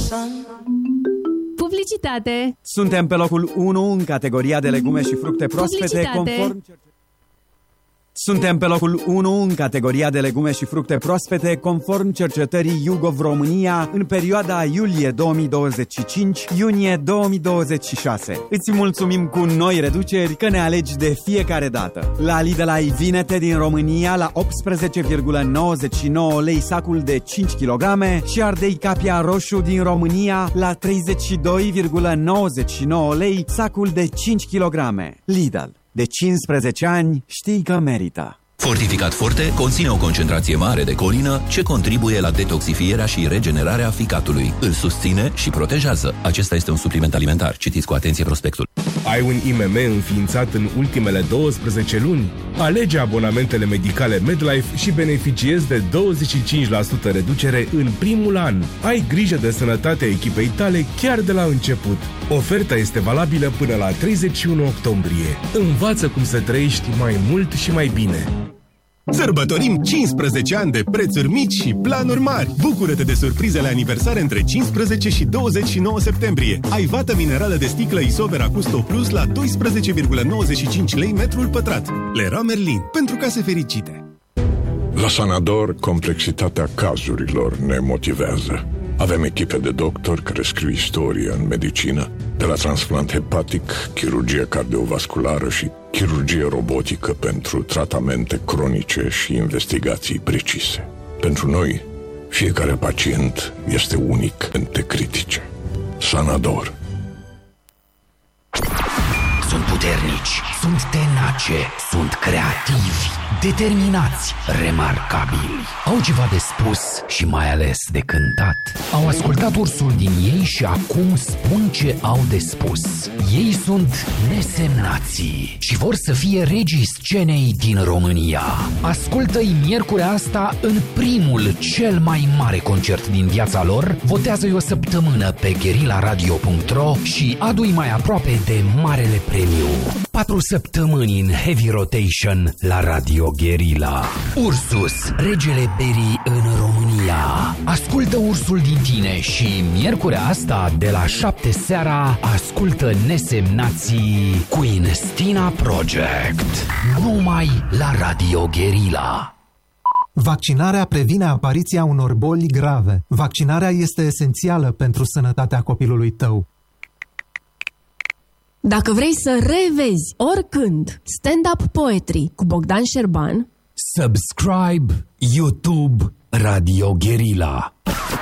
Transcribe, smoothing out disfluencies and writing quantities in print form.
Publicitate. Suntem pe locul 1 în categoria de legume și fructe proaspete conform... Suntem pe locul 1 în categoria de legume și fructe proaspete conform cercetării YouGov România în perioada iulie 2025-iunie 2026. Îți mulțumim cu noi reduceri că ne alegi de fiecare dată. La Lidl ai vinete din România la 18,99 lei sacul de 5 kg și ardei capia roșu din România la 32,99 lei sacul de 5 kg. Lidl. De 15 ani știi că merită. Fortificat Forte conține o concentrație mare de colină ce contribuie la detoxifierea și regenerarea ficatului. Îl susține și protejează. Acesta este un supliment alimentar. Citiți cu atenție prospectul. Ai un IMM înființat în ultimele 12 luni? Alege abonamentele medicale MedLife și beneficiezi de 25% reducere în primul an. Ai grijă de sănătatea echipei tale chiar de la început. Oferta este valabilă până la 31 octombrie. Învață cum să trăiești mai mult și mai bine. Sărbătorim 15 ani de prețuri mici și planuri mari. Bucură-te de surprizele aniversare între 15 și 29 septembrie. Ai vată minerală de sticlă Isover Acusto Plus la 12,95 lei metrul pătrat. Leroy Merlin, pentru case fericite. La Sanador, complexitatea cazurilor ne motivează. Avem echipe de doctori care scriu istorie în medicină, de la transplant hepatic, chirurgie cardiovasculară și chirurgie robotică pentru tratamente cronice și investigații precise. Pentru noi, fiecare pacient este unic în te critice. Sanador. Sunt puternici, sunt tenace, sunt creativi, determinați, remarcabili. Au ceva de spus și mai ales de cântat. Au ascultat ursul din ei și acum spun ce au de spus. Ei sunt nesemnații și vor să fie regii scenei din România. Ascultă-i miercurea asta în primul, cel mai mare concert din viața lor. Votează-i o săptămână pe guerillaradio.ro și adu-i mai aproape de marele premiu. 4 săptămâni în heavy rotation la Radio Guerilla. Ursus, regele berii în România. Ascultă ursul din tine și miercurea asta de la 7 seara ascultă Nesemnații cu Inestina Project. Numai la Radio Guerilla. Vaccinarea previne apariția unor boli grave. Vaccinarea este esențială pentru sănătatea copilului tău. Dacă vrei să revezi oricând Stand-up Poetry cu Bogdan Șerban, Subscribe YouTube Radio Guerilla.